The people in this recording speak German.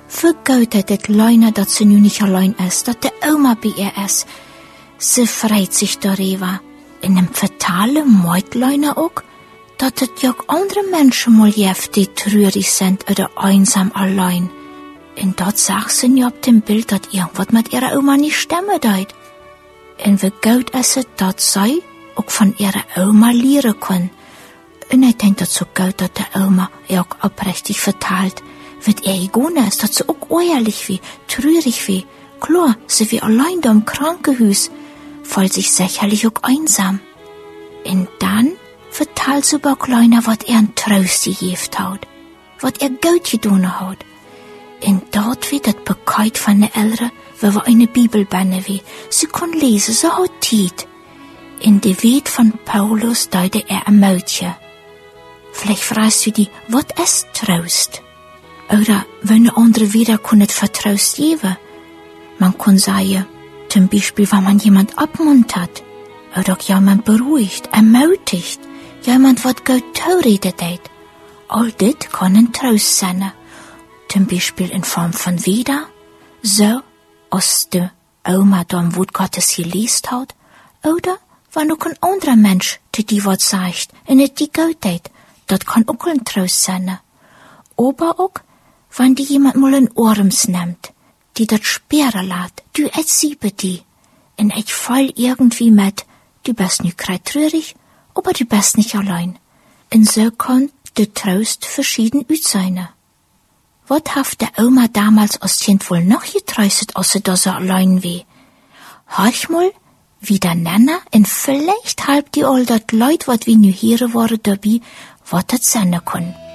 Vergout het Leuna dat ze nu niet alleen is, dat de oma bij ihr is. Ze freut sich darüber. In dem fatale meut Leuna ook, dat het ook andere Menschen mal gibt, die traurig sind oder einsam allein. En dat zag ze nu op dem Bild, dat irgendwas mit ihrer Oma nicht stemmen deed. En wie gut is het dat zij ook van ihrer Oma leren kon. En ik denk dat zo gut dat de Oma ook oprechtig vertelt, wat gewoon ist, dat ze ook ehrlich wie, traurig wie. Klar, sie wie allein da im Krankenhaus, voll sich sicherlich auch einsam. En dann vertelt sie über Kleiner, wat een Trost gegeben hat, wat gut getan hat. En dort wird het bekijkt van de Eltern, wie wir eine Bibel bannen wie. Sie kon lesen, sie hat Zeit. In de Wet von Paulus deute een Mädchen. Vielleicht fragst du die, wat ist Trost? Oder wenn eine andere wieder kann es Vertraust geben. Man kann sagen, zum Beispiel, wenn man jemand abmuntert, oder auch jemand beruhigt, ermutigt, jemand wat gut toeredet hat. All dit kann ein Trost sein. Zum Beispiel in Form von wieder, so als de Oma da am Wort Gottes gelesen hat, oder wenn auch ein anderer Mensch zu die wat sagt, und es die gut hat, das kann auch ein Trost sein. Aber auch, wenn die jemand mal in Arms nimmt, die dat sperren lässt, du erzählst die, und ich fall irgendwie mit, du bist nicht grad traurig, aber du bist nicht allein. Und so kann der Trost verschieden sein. Was hat der Oma damals als Kind wohl noch getröstet, als sie da so allein war? Hörch mal, wieder nennen, und vielleicht halb die all dat Leute, wat wir nu hören wollen, dabei, was das sein kann.